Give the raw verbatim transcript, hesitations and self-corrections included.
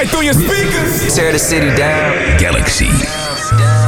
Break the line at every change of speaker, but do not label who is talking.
right through your speakers.
Tear the city down.
Galaxy.